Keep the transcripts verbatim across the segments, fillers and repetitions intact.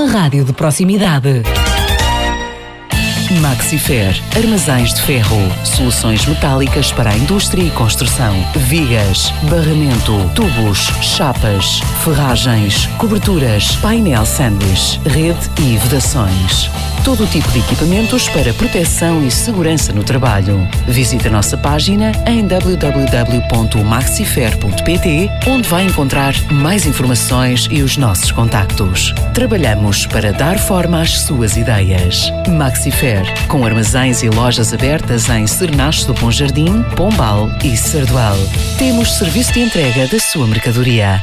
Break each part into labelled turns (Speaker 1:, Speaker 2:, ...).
Speaker 1: uma rádio de proximidade. Maxifer, armazéns de ferro, soluções metálicas para a indústria e construção, vigas, barramento, tubos, chapas, ferragens, coberturas, painel sanduíche, rede e vedações. Todo o tipo de equipamentos para proteção e segurança no trabalho. Visite a nossa página em w w w ponto maxifer ponto p t, onde vai encontrar mais informações e os nossos contactos. Trabalhamos para dar forma às suas ideias. Maxifer, com armazéns e lojas abertas em Cernache do Bom Jardim, Pombal e Sardual. Temos serviço de entrega da sua mercadoria.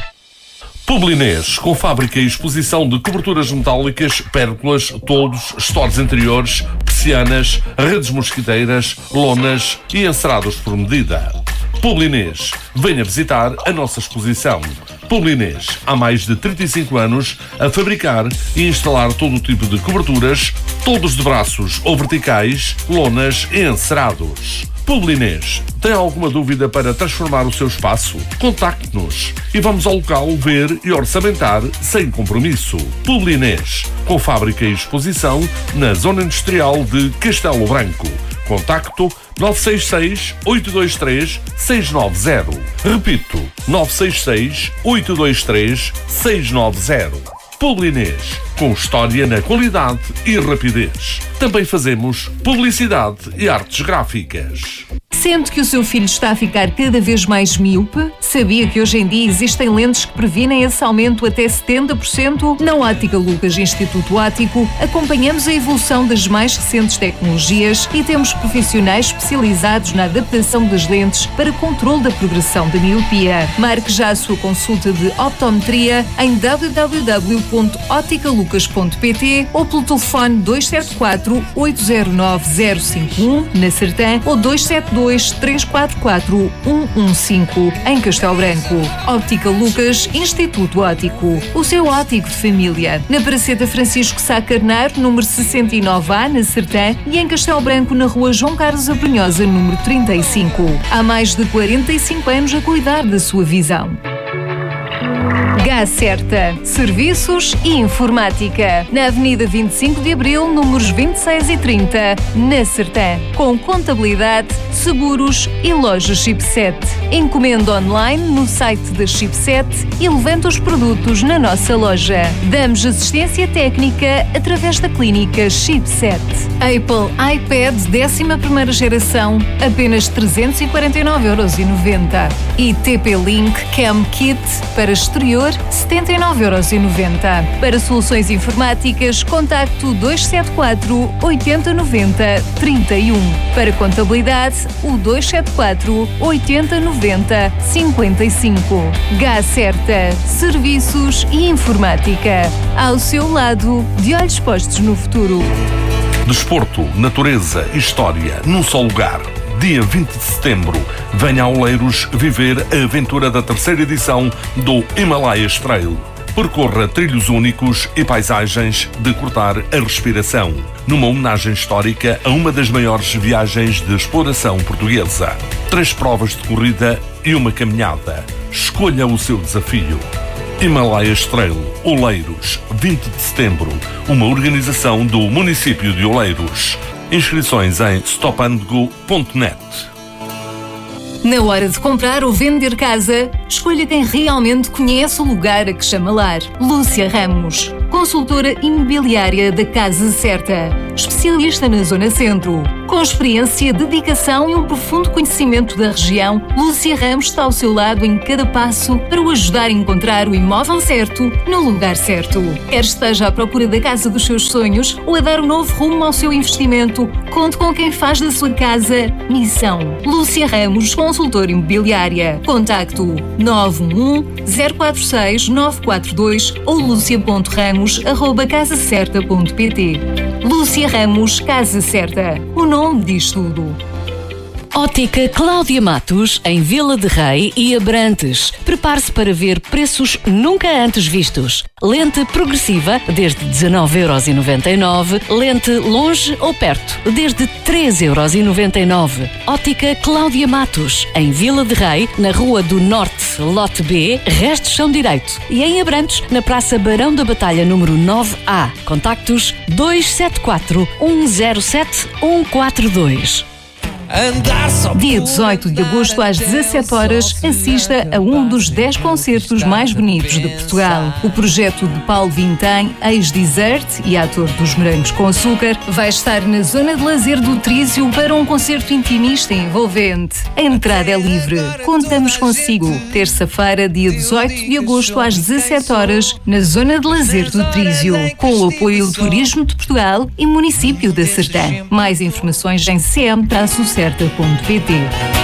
Speaker 2: Publinês, com fábrica e exposição de coberturas metálicas, pérgolas, toldos, stores interiores, persianas, redes mosquiteiras, lonas e encerados por medida. Publinês, venha visitar a nossa exposição. Publinês, há mais de trinta e cinco anos a fabricar e instalar todo o tipo de coberturas, toldos de braços ou verticais, lonas e encerados. Publinês, tem alguma dúvida para transformar o seu espaço? Contacte-nos e vamos ao local ver e orçamentar sem compromisso. Publinês, com fábrica e exposição na Zona Industrial de Castelo Branco. Contacto nove seis seis, oito dois três, seis nove zero. Repito, nove seis seis, oito dois três, seis nove zero. Publinês, com história na qualidade e rapidez. Também fazemos publicidade e artes gráficas.
Speaker 3: Sente que o seu filho está a ficar cada vez mais míope? Sabia que hoje em dia existem lentes que previnem esse aumento até setenta por cento? Na Ótica Lucas Instituto Óptico, acompanhamos a evolução das mais recentes tecnologias e temos profissionais especializados na adaptação das lentes para controle da progressão da miopia. Marque já a sua consulta de optometria em w w w ponto ótica lucas ponto p t ou pelo telefone dois sete quatro, oito zero nove, zero cinco um na Sertã ou dois sete dois, três quatro quatro, um um cinco em Castelo Branco. Óptica Lucas Instituto Óptico, o seu óptico de família. Na Praceta Francisco Sá Carneiro, número sessenta e nove A, na Sertã, e em Castelo Branco, na rua João Carlos Abrunhosa, número trinta e cinco. Há mais de quarenta e cinco anos a cuidar da sua visão. Gacerta, Serviços e Informática, na Avenida vinte e cinco de Abril, números vinte e seis e trinta, na Sertã, com contabilidade, seguros e loja Chipset. Encomenda online no site da Chipset e levanta os produtos na nossa loja. Damos assistência técnica através da clínica Chipset. Apple iPad décima primeira geração, apenas trezentos e quarenta e nove euros e noventa. E T P-Link Cam Kit para exterior, setenta e nove euros e noventa. Para soluções informáticas, contacto dois sete quatro, oito zero nove zero, três um. Para contabilidade, o dois sete quatro, oito zero nove zero, cinco cinco. Gacerta, Serviços e Informática. Ao seu lado, de olhos postos no futuro.
Speaker 2: Desporto, natureza e história num só lugar. Dia vinte de setembro, venha a Oleiros viver a aventura da terceira edição do Himalayas Trail. Percorra trilhos únicos e paisagens de cortar a respiração, numa homenagem histórica a uma das maiores viagens de exploração portuguesa. Três provas de corrida e uma caminhada. Escolha o seu desafio. Himalayas Trail, Oleiros, vinte de setembro, uma organização do município de Oleiros. Inscrições em stop and go ponto net.
Speaker 3: Na hora de comprar ou vender casa, escolha quem realmente conhece o lugar a que chama lar. Lúcia Ramos, consultora imobiliária da Casa Certa, especialista na Zona Centro. Com experiência, dedicação e um profundo conhecimento da região, Lúcia Ramos está ao seu lado em cada passo para o ajudar a encontrar o imóvel certo no lugar certo. Quer esteja à procura da casa dos seus sonhos ou a dar um novo rumo ao seu investimento, conte com quem faz da sua casa missão. Lúcia Ramos, consultora imobiliária. Contacto nove um um, zero quatro seis, nove quatro dois ou lucia ponto ramos arroba casa certa ponto p t. Lúcia Ramos, Casa Certa. O nome diz tudo.
Speaker 4: Ótica Cláudia Matos, em Vila de Rei e Abrantes. Prepare-se para ver preços nunca antes vistos. Lente progressiva, desde dezenove euros e noventa e nove centavos. Lente longe ou perto, desde treze euros e noventa e nove centavos. Ótica Cláudia Matos, em Vila de Rei, na Rua do Norte, Lote B, resto chão direito. E em Abrantes, na Praça Barão da Batalha, número nove A. Contactos dois sete quatro, um zero sete, um quatro dois.
Speaker 3: Dia dezoito de agosto, às dezassete horas, assista a um dos dez concertos mais bonitos de Portugal. O projeto de Paulo Vintém, ex-Desert e ator dos Morangos com Açúcar, vai estar na zona de lazer do Trísio para um concerto intimista e envolvente. A entrada é livre. Contamos consigo. Terça-feira, dia dezoito de agosto, às dezassete horas, na zona de lazer do Trísio, com o apoio do Turismo de Portugal e Município da Sertã. Mais informações em c m traço certa ponto p t.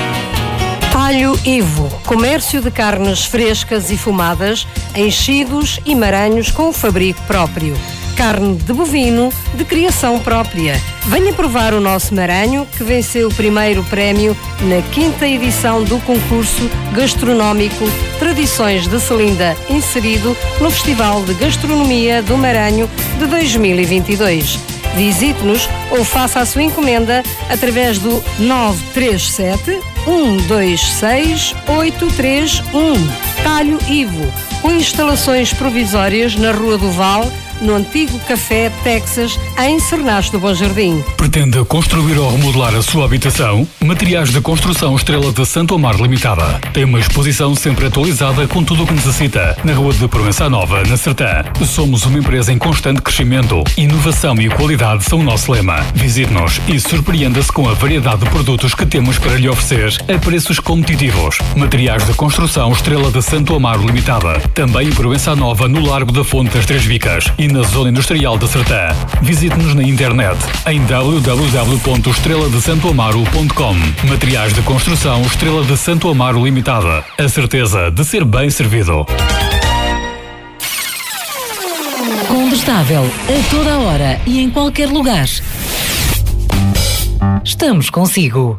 Speaker 5: Talho Ivo, comércio de carnes frescas e fumadas, enchidos e maranhos com fabrico próprio. Carne de bovino de criação própria. Venha provar o nosso maranho, que venceu o primeiro prémio na quinta edição do concurso gastronómico Tradições de Selinda, inserido no Festival de Gastronomia do Maranho de dois mil e vinte e dois. Visite-nos ou faça a sua encomenda através do nove três sete, um dois seis, oito três um. Talho Ivo, com instalações provisórias na Rua do Val, no antigo Café Texas, em Cernache do Bom Jardim.
Speaker 6: Pretende construir ou remodelar a sua habitação? Materiais de Construção Estrela de Santo Amaro Limitada. Tem uma exposição sempre atualizada com tudo o que necessita. Na Rua de Provença Nova, na Sertã. Somos uma empresa em constante crescimento. Inovação e qualidade são o nosso lema. Visite-nos e surpreenda-se com a variedade de produtos que temos para lhe oferecer a preços competitivos. Materiais de Construção Estrela de Santo Amaro Limitada. Também em Provença Nova, no Largo da Fonte das Três Vicas. E na Zona Industrial da Sertã. Visite-nos na internet em w w w ponto estrela de santo amaro ponto com. Materiais de Construção Estrela de Santo Amaro Limitada. A certeza de ser bem servido.
Speaker 4: Combustável a toda a hora e em qualquer lugar. Estamos consigo.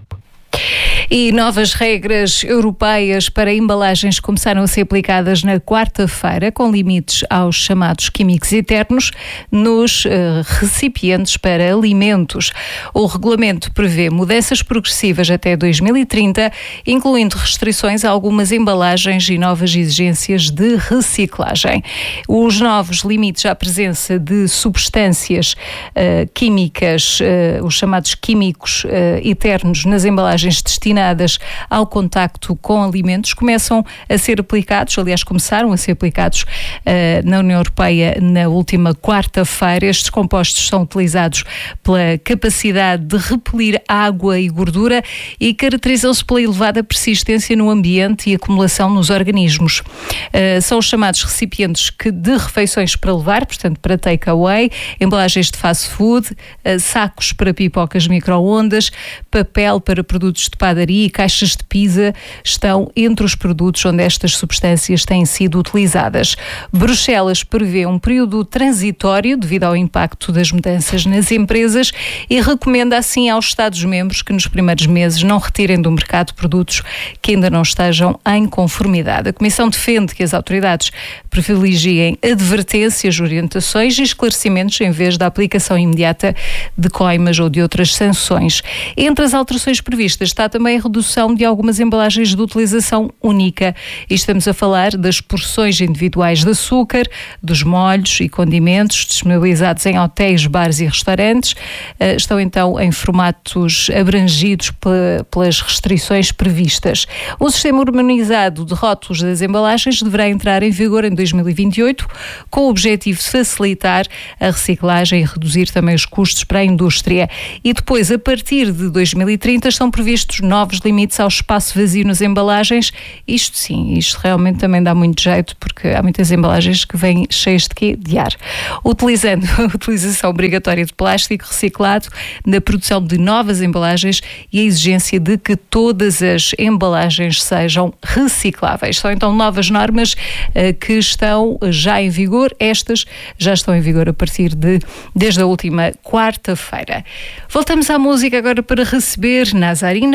Speaker 3: E novas regras europeias para embalagens começaram a ser aplicadas na quarta-feira, com limites aos chamados químicos eternos nos uh, recipientes para alimentos. O regulamento prevê mudanças progressivas até dois mil e trinta, incluindo restrições a algumas embalagens e novas exigências de reciclagem. Os novos limites à presença de substâncias uh, químicas, uh, os chamados químicos uh, eternos nas embalagens destinadas ao contacto com alimentos, começam a ser aplicados, aliás, começaram a ser aplicados uh, na União Europeia na última quarta-feira. Estes compostos são utilizados pela capacidade de repelir água e gordura e caracterizam-se pela elevada persistência no ambiente e acumulação nos organismos. Uh, são os chamados recipientes que de refeições para levar, portanto, para take-away, embalagens de fast food, uh, sacos para pipocas micro-ondas, papel para produtos de padaria e caixas de pizza estão entre os produtos onde estas substâncias têm sido utilizadas. Bruxelas prevê um período transitório devido ao impacto das mudanças nas empresas e recomenda assim aos Estados-membros que nos primeiros meses não retirem do mercado produtos que ainda não estejam em conformidade. A Comissão defende que as autoridades privilegiem advertências, orientações e esclarecimentos em vez da aplicação imediata de coimas ou de outras sanções. Entre as alterações previstas está também a redução de algumas embalagens de utilização única. E estamos a falar das porções individuais de açúcar, dos molhos e condimentos disponibilizados em hotéis, bares e restaurantes. Uh, estão então em formatos abrangidos pe- pelas restrições previstas. O sistema harmonizado de rótulos das embalagens deverá entrar em vigor em dois mil e vinte e oito, com o objetivo de facilitar a reciclagem e reduzir também os custos para a indústria. E depois, a partir de dois mil e trinta, estão previstos novos limites ao espaço vazio nas embalagens. Isto sim, isto realmente também dá muito jeito, porque há muitas embalagens que vêm cheias de quê? De ar. Utilizando a utilização obrigatória de plástico reciclado na produção de novas embalagens e a exigência de que todas as embalagens sejam recicláveis. São então novas normas uh, que estão já em vigor. Estas já estão em vigor a partir de, desde a última quarta-feira. Voltamos à música agora para receber Nazarim Navarro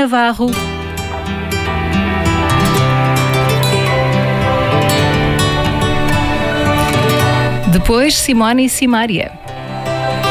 Speaker 3: Ferro. Depois, Simone e Simária.